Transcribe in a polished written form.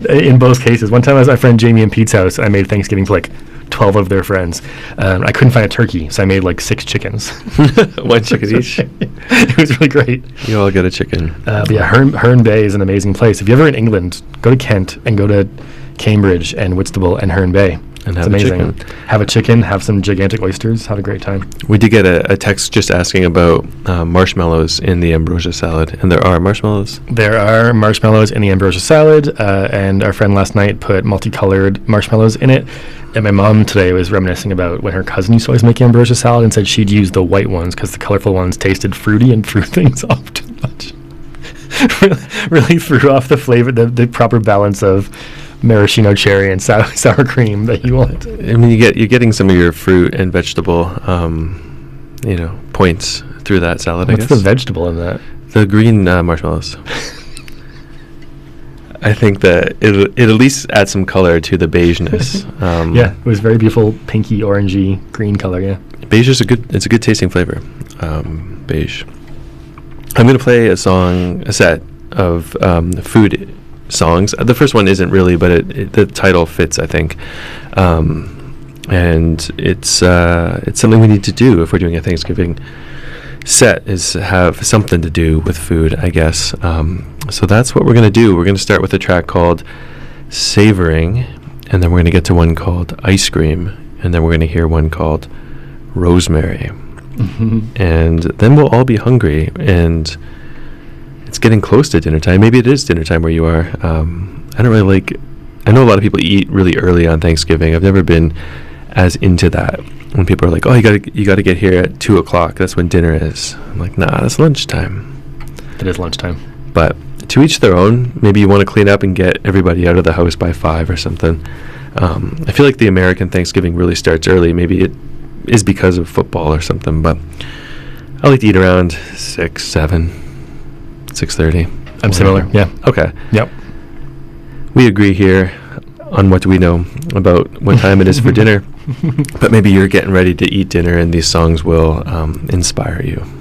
In both cases. One time I was at my friend Jamie and Pete's house. I made Thanksgiving for like 12 of their friends. I couldn't find a turkey, so I made like 6 chickens. One chicken each. It was really great. You all get a chicken. But yeah, Herne Bay is an amazing place. If you're ever in England, go to Kent and go to Cambridge and Whitstable and Herne Bay. And It's have amazing. a chicken. Have a chicken, have some gigantic oysters, have a great time. We did get a text just asking about marshmallows in the ambrosia salad, and there are marshmallows. There are marshmallows in the ambrosia salad, and our friend last night put multicolored marshmallows in it. And my mom today was reminiscing about when her cousin used to always make ambrosia salad and said she'd use the white ones because the colorful ones tasted fruity and threw things off too much. really threw off the flavor, the proper balance of maraschino cherry and sour cream that you want. I mean, you're getting some of your fruit and vegetable, points through that salad. What's I the guess vegetable in that? the green marshmallows. I think that it at least adds some color to the beigeness. Yeah, it was very beautiful, pinky, orangey, green color. Yeah. Beige is a good tasting flavor. Beige. I'm going to play a set of food songs. The first one isn't really, but the title fits, I think. And it's something we need to do if we're doing a Thanksgiving set, is have something to do with food, I guess. So that's what we're going to do. We're going to start with a track called Savoring, and then we're going to get to one called Ice Cream, and then we're going to hear one called Rosemary. And then we'll all be hungry, and it's getting close to dinner time. Maybe it is dinner time where you are. I don't really I know a lot of people eat really early on Thanksgiving. I've never been as into that. When people are like, "Oh, you got to get here at 2:00. That's when dinner is." I'm like, "Nah, that's lunchtime." It is lunchtime. But to each their own. Maybe you want to clean up and get everybody out of the house by 5 or something. I feel like the American Thanksgiving really starts early. Maybe it is because of football or something. But I like to eat around 6, 7, 6:30. I'm similar. Yeah. Okay. Yep. We agree here on what do we know about what time it is for dinner. But maybe you're getting ready to eat dinner, and these songs will inspire you.